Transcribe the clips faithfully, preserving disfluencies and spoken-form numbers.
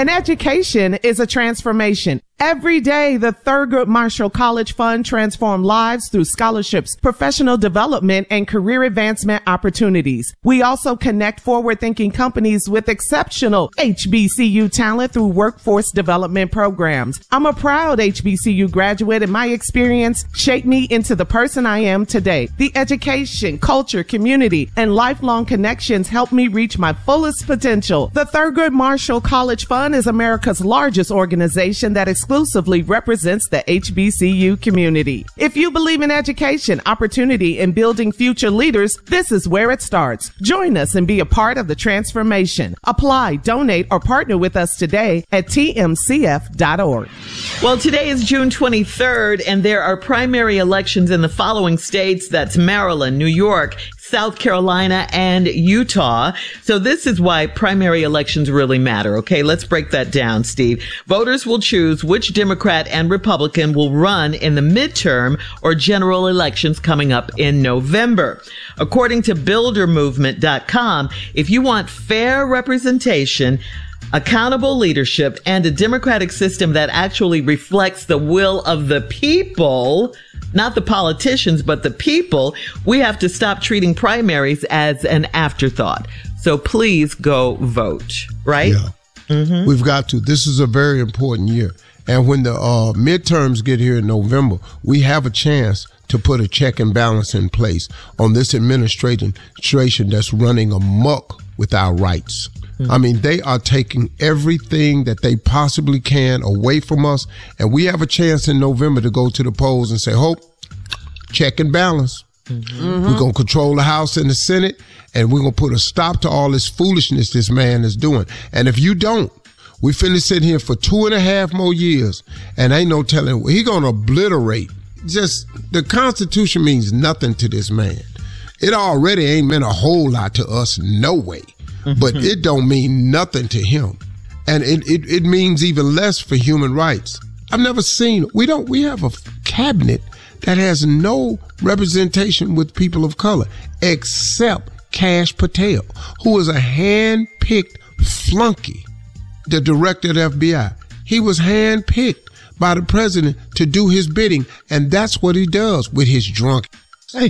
An education is a transformation. Every day, the Thurgood Marshall College Fund transforms lives through scholarships, professional development, and career advancement opportunities. We also connect forward-thinking companies with exceptional H B C U talent through workforce development programs. I'm a proud H B C U graduate, and my experience shaped me into the person I am today. The education, culture, community, and lifelong connections helped me reach my fullest potential. The Thurgood Marshall College Fund is America's largest organization that exclusively represents the H B C U community. If you believe in education, opportunity, and building future leaders, this is where it starts. Join us and be a part of the transformation. Apply, donate, or partner with us today at T M C F dot org. Well, today is June twenty-third, and there are primary elections in the following states. That's Maryland, New York, South Carolina, and Utah. So this is why primary elections really matter. Okay, let's break that down, Steve. Voters will choose which Democrat and Republican will run in the midterm or general elections coming up in November. According to builder movement dot com, if you want fair representation, accountable leadership, and a democratic system that actually reflects the will of the people, not the politicians, but the people, we have to stop treating primaries as an afterthought. So please go vote, right? Yeah. Mm-hmm. We've got to. This is a very important year. And when the uh, midterms get here in November, we have a chance to put a check and balance in place on this administration that's running amok with our rights. Mm-hmm. I mean, they are taking everything that they possibly can away from us. And we have a chance in November to go to the polls and say, hope, check and balance. Mm-hmm. We're going to control the House and the Senate, and we're going to put a stop to all this foolishness this man is doing. And if you don't, we finna sit here for two and a half more years, and ain't no telling. He going to obliterate. Just, the Constitution means nothing to this man. It already ain't meant a whole lot to us, no way. Mm-hmm. But it don't mean nothing to him. And it, it, it means even less for human rights. I've never seen, we don't, we have a cabinet that has no representation with people of color, except Kash Patel, who is a hand-picked flunky, the director of the F B I. He was hand-picked by the president to do his bidding, and that's what he does with his drunk. I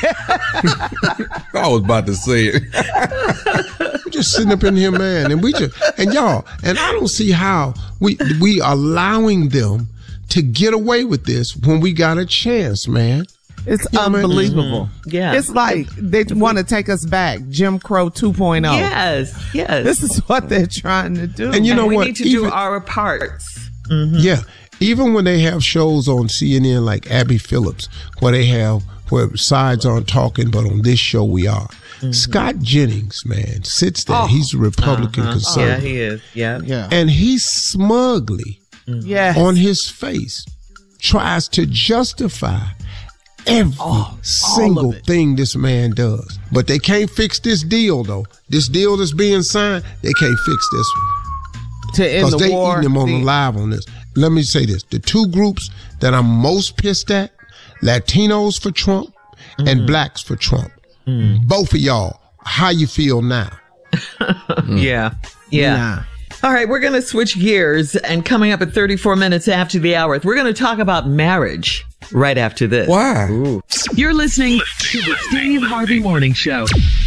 was about to say it. We're just sitting up in here, man, and we just, and y'all, and I don't see how we we allowing them to get away with this when we got a chance, man. It's you know unbelievable. Mm-hmm. Yeah. It's like they want to take us back, Jim Crow two point oh. Yes, yes. This is what they're trying to do. And you know and we what? We need to even, do our parts. Mm-hmm. Yeah. Even when they have shows on C N N like Abby Phillips, where they have, where sides aren't talking, but on this show we are. Mm-hmm. Scott Jennings, man, sits there. Oh. He's a Republican uh-huh. conservative. Yeah, he is. Yeah. Yeah. And he smugly, mm-hmm. yes. on his face, tries to justify every oh, single thing this man does. But they can't fix this deal, though. This deal that's being signed, they can't fix this one. To end the they war. Because they eating him on the- the live on this. Let me say this. The two groups that I'm most pissed at, Latinos for Trump mm-hmm. and blacks for Trump. Mm. Both of y'all, how you feel now? mm. Yeah. Yeah. Nah. All right, we're going to switch gears, and coming up at thirty-four minutes after the hour, we're going to talk about marriage right after this. Why? Ooh. You're listening to the Steve Harvey Morning Show.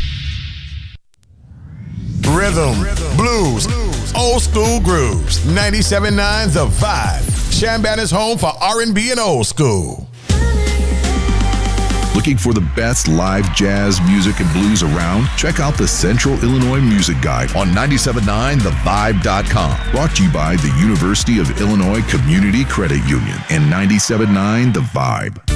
Rhythm, blues, old school grooves. ninety-seven point nine The Vibe. Shamban is home for R and B and old school. Looking for the best live jazz music and blues around? Check out the Central Illinois Music Guide on ninety-seven point nine the vibe dot com. Brought to you by the University of Illinois Community Credit Union and ninety-seven point nine The Vibe.